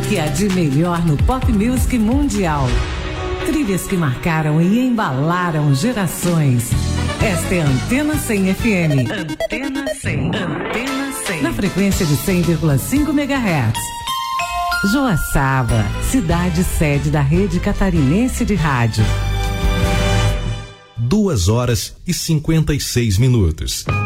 que há de melhor no pop music mundial. Trilhas que marcaram e embalaram gerações. Esta é a Antena 100 FM. Antena 100. Antena 100. Na frequência de 100,5 MHz. Joaçaba, cidade sede da Rede Catarinense de Rádio. 2h56.